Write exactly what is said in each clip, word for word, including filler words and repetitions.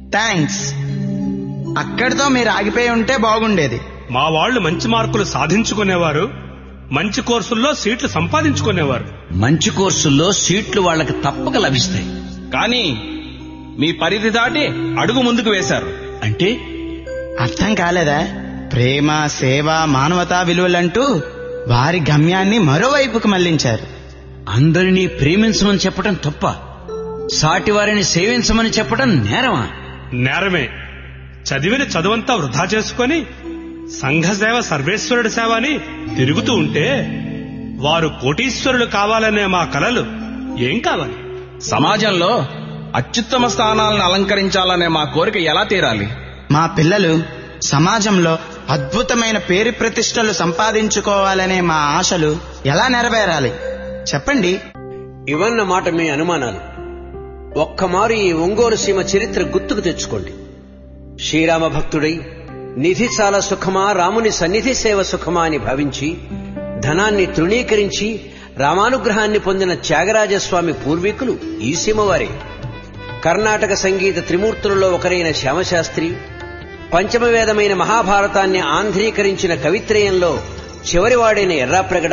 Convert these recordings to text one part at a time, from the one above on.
Thanks. అక్కడితో మీరు ఆగిపోయి ఉంటే బాగుండేది. మా వాళ్ళు మంచి మార్కులు సాధించుకునేవారు, మంచి కోర్సుల్లో సీట్లు సంపాదించుకునేవారు. మంచి కోర్సుల్లో సీట్లు వాళ్ళకి తప్పక లభిస్తాయి. కానీ మీ పరిధి దాటి అడుగు ముందుకు వేశారు. అంటే అర్థం కాలేదా? ప్రేమ, సేవ, మానవతా విలువలంటూ వారి గమ్యాన్ని మరోవైపుకు మళ్లించారు. అందరినీ ప్రేమించమని చెప్పడం తప్ప, సాటివారిని సేవించమని చెప్పడం నేరమా? నేరమే. చదివిన చదువంతా వృధా చేసుకుని సంఘ సేవ సర్వేశ్వరుడి సేవ అని తిరుగుతూ ఉంటే వారు కోటీశ్వరులు కావాలనే మా కలలు ఏం కావాలి? సమాజంలో అత్యుత్తమ స్థానాలను అలంకరించాలనే మా కోరిక ఎలా తీరాలి? మా పిల్లలు సమాజంలో అద్భుతమైన పేరు ప్రతిష్టలు సంపాదించుకోవాలనే మా ఆశలు ఎలా నెరవేరాలి చెప్పండి. ఇవన్న మాట మీ అనుమానాలు. ఒక్కమారు ఈ ఒంగోలు సీమ చరిత్ర గుర్తుకు తెచ్చుకోండి. శ్రీరామ భక్తుడై నిధి చాలా సుఖమా, రాముని సన్నిధి సేవ సుఖమా అని భావించి ధనాన్ని తృణీకరించి రామానుగ్రహాన్ని పొందిన త్యాగరాజస్వామి పూర్వీకులు ఈ సీమవారే. కర్ణాటక సంగీత త్రిమూర్తులలో ఒకరైన శ్యామశాస్త్రి, పంచమవేదమైన మహాభారతాన్ని ఆంధ్రీకరించిన కవిత్రయంలో చివరివాడైన ఎర్రాప్రగడ,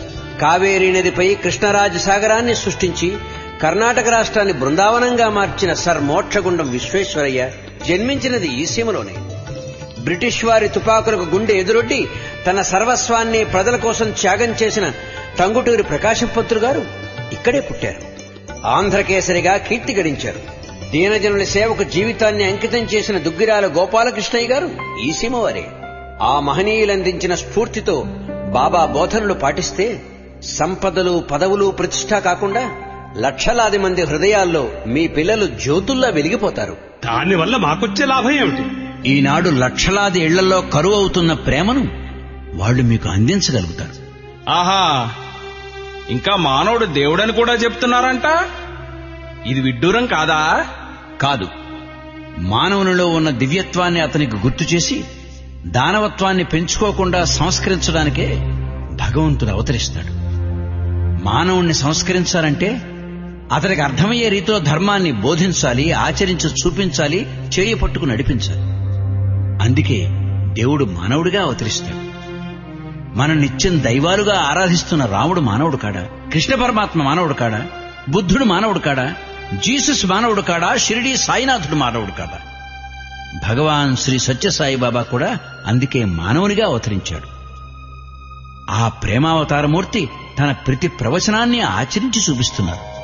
కావేరీ నదిపై కృష్ణరాజసాగరాన్ని సృష్టించి కర్ణాటక రాష్ట్రాన్ని బృందావనంగా మార్చిన సర్ మోక్షగుండం విశ్వేశ్వరయ్య జన్మించినది ఈ సీమలోనే. బ్రిటిష్ వారి తుపాకులకు గుండె ఎదురొడ్డి తన సర్వస్వాన్ని ప్రజల కోసం త్యాగం చేసిన టంగుటూరి ప్రకాశం పంతులు గారు ఇక్కడే పుట్టారు. ఆంధ్రకేసరిగా కీర్తి గడించారు. దీనజనుల సేవకు జీవితాన్ని అంకితం చేసిన దుగ్గిరాల గోపాలకృష్ణయ్య గారు ఈ సీమవారే. ఆ మహనీయులందించిన స్ఫూర్తితో బాబా బోధనలు పాటిస్తే సంపదలు, పదవులు, ప్రతిష్ట కాకుండా లక్షలాది మంది హృదయాల్లో మీ పిల్లలు జ్యోతుల్లా వెలిగిపోతారు. దానివల్ల మాకొచ్చే లాభం ఏమిటి? ఈనాడు లక్షలాది ఇళ్లలో కరువు అవుతున్న ప్రేమను వాళ్ళు మీకు అందించగలుగుతారు. ఆహా, ఇంకా మానవుడు దేవుడని కూడా చెప్తున్నారంట. ఇది విడ్డూరం కాదా? కాదు. మానవునిలో ఉన్న దివ్యత్వాన్ని అతనికి గుర్తు చేసి దానవత్వాన్ని పెంచుకోకుండా సంస్కరించడానికే భగవంతుడు అవతరిస్తాడు. మానవుణ్ణి సంస్కరించాలంటే అతనికి అర్థమయ్యే రీతిలో ధర్మాన్ని బోధించాలి, ఆచరించి చూపించాలి, చేయి పట్టుకు నడిపించాలి. అందుకే దేవుడు మానవుడిగా అవతరిస్తాడు. మనం నిత్యం దైవాలుగా ఆరాధిస్తున్న రాముడు మానవుడు కాడా? కృష్ణ పరమాత్మ మానవుడు కాడా? బుద్ధుడు మానవుడు కాడా? జీసస్ మానవుడు కాడా? షిరిడీ సాయినాథుడు మానవుడు కాదా? భగవాన్ శ్రీ సత్యసాయిబాబా కూడా అందుకే మానవునిగా అవతరించాడు. ఆ ప్రేమావతారమూర్తి తన ప్రతి ప్రవచనాన్ని ఆచరించి చూపిస్తున్నారు.